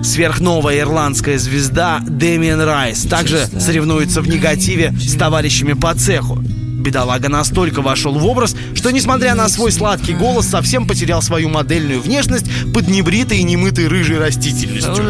Сверхновая ирландская звезда Дэмиан Райс также соревнуется в негативе с товарищами по цеху. Бедолага настолько вошел в образ, что, несмотря на свой сладкий голос, совсем потерял свою модельную внешность под небритой и немытой рыжей растительностью.